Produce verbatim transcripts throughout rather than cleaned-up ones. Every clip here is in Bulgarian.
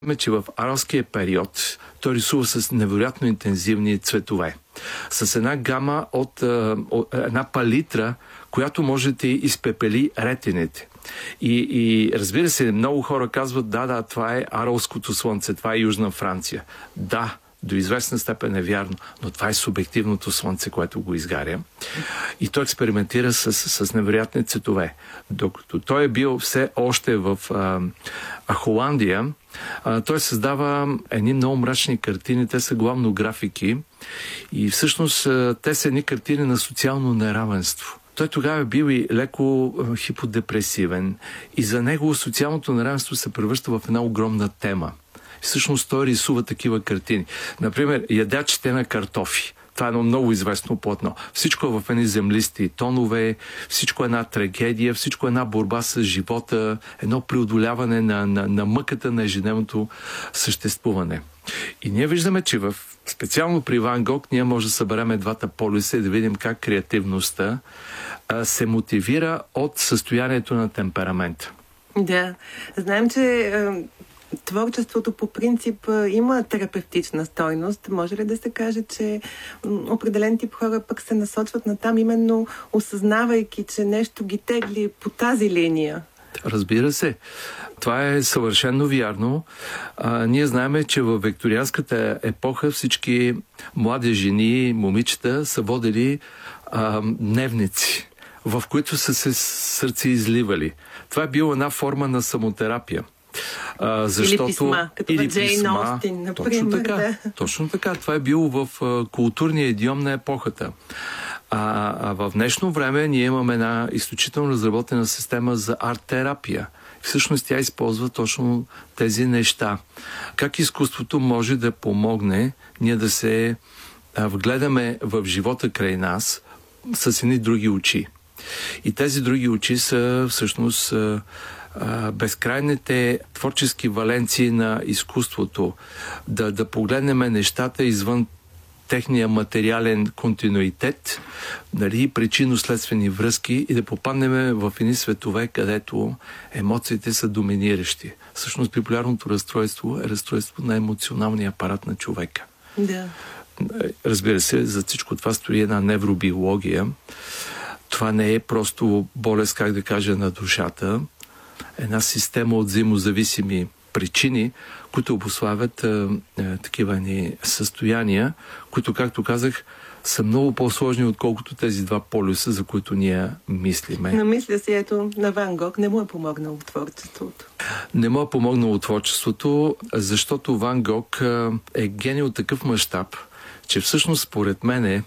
че в аралския период той рисува с невероятно интензивни цветове. С една гама от, от една палитра, която може да изпепели ретините. И, и разбира се, много хора казват, да, да, това е аралското слънце, това е Южна Франция. Да, до известна степен е вярно, но това е субективното слънце, което го изгаря. И той експериментира с, с невероятни цветове. Докато той е бил все още в а, а Холандия, а, той създава едни много мрачни картини, те са главно графики и всъщност а, те са едни картини на социално неравенство. Той тогава е бил и леко а, хиподепресивен и за него социалното неравенство се превръща в една огромна тема. Всъщност той рисува такива картини. Например, ядячите на картофи. Това е едно много известно платно. Всичко е в едни землисти тонове, всичко е една трагедия, всичко е една борба с живота, едно преодоляване на, на, на мъката на ежедневното съществуване. И ние виждаме, че в, специално при Ван Гог ние може да съберем двата полюса и да видим как креативността а, се мотивира от състоянието на темперамента. Да, знаем, че творчеството по принцип има терапевтична стойност. Може ли да се каже, че определен тип хора пък се насочват натам, именно осъзнавайки, че нещо ги тегли по тази линия? Разбира се. Това е съвършено вярно. А, ние знаем, че в викторианската епоха всички млади жени, момичета са водили а, дневници, в които са се сърце изливали. Това е била една форма на самотерапия. А, защото... Или писма, като или Джейн писма, Остин, например. Точно така, да. точно така. Това е било в а, културния идиом на епохата. А, а в днешно време ние имаме една изключително разработена система за арт-терапия. Всъщност тя използва точно тези неща. Как изкуството може да помогне ние да се а, вгледаме в живота край нас с едни други очи. И тези други очи са всъщност а, а, безкрайните творчески валенции на изкуството. Да, да погледнем нещата извън техния материален континуитет, нали, причинно-следствени връзки и да попаднем в едни светове, където емоциите са доминиращи. Всъщност биполярното разстройство е разстройство на емоционалния апарат на човека. Да. Разбира се, за всичко това стои една невробиология. Това не е просто болест, как да кажа, на душата. Една система от взаимозависими причини, които обуславят е, е, такива ни състояния, които, както казах, са много по-сложни, отколкото тези два полюса, за които ние мислиме. Но мисля си, ето, на Ван Гог не му е помогнало творчеството. Не му е помогнало творчеството, защото Ван Гог е гений от такъв мащаб, че всъщност, според мене,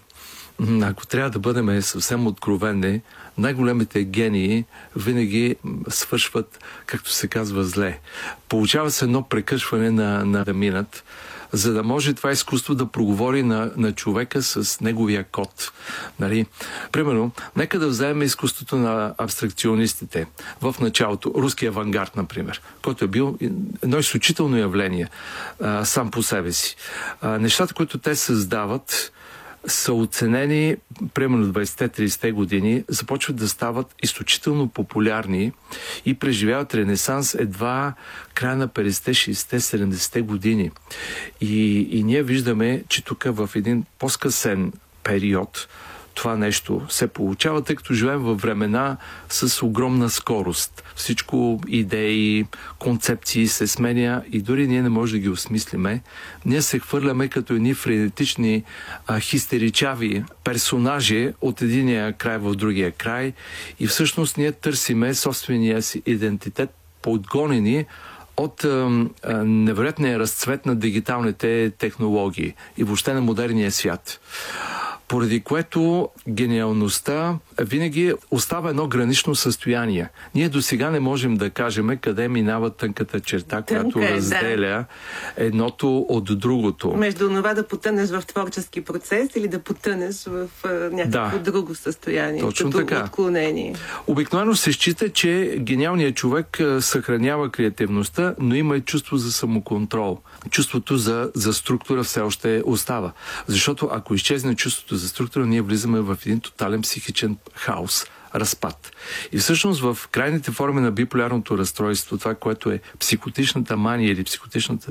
ако трябва да бъдем съвсем откровени, най-големите гении винаги свършват, както се казва, зле. Получава се едно прекъсване на, на да минат, за да може това изкуство да проговори на, на човека с неговия код. Нали? Примерно, нека да вземем изкуството на абстракционистите. В началото, руския авангард, например, който е бил едно изключително явление а, сам по себе си. А, нещата, които те създават, са оценени, примерно двайсетте-трийсетте години, започват да стават изключително популярни и преживяват ренесанс едва края на петдесетте, шейсетте, седемдесетте години. И, и ние виждаме, че тук в един по-скъсен период това нещо се получава, тъй като живеем във времена с огромна скорост. Всичко идеи, концепции се сменя и дори ние не можем да ги осмислиме. Ние се хвърляме като едни френетични, а, хистеричави персонажи от единия край в другия край и всъщност ние търсиме собствения си идентитет, подгонени от а, а, невероятния разцвет на дигиталните технологии и въобще на модерния свят. Поради което гениалността винаги остава едно гранично състояние. Ние до сега не можем да кажем къде минава тънката черта, Тънка която е, разделя да. едното от другото. Между това да потънеш в творчески процес или да потънеш в а, някакво да. друго състояние. Точно като така. Отклонение. Обикновено се счита, че гениалният човек съхранява креативността, но има и чувство за самоконтрол. Чувството за, за структура все още остава. Защото ако изчезне чувството за структура, ние влизаме в един тотален психичен хаос, разпад. И всъщност в крайните форми на биполярното разстройство, това, което е психотичната мания или психотичната